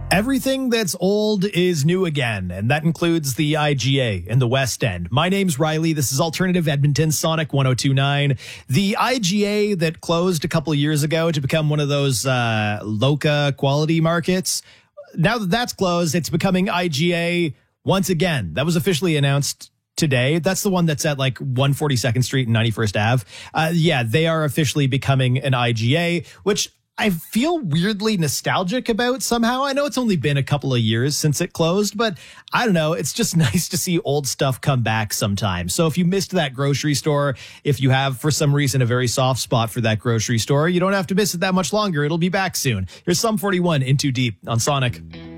Everything that's old is new again, and that includes the IGA in the West End. My name's Riley. This is Alternative Edmonton, Sonic 102.9. The IGA that closed a couple of years ago to become one of those Loca quality markets, now that that's closed, it's becoming IGA once again. That was officially announced today. That's the one that's at like 142nd Street and 91st Ave. Yeah, they are officially becoming an IGA, which I feel weirdly nostalgic about somehow. I know it's only been a couple of years since it closed, but I don't know. It's just nice to see old stuff come back sometimes. So if you missed that grocery store, if you have for some reason a very soft spot for that grocery store, you don't have to miss it that much longer. It'll be back soon. Here's Sum 41 in Too Deep on Sonic.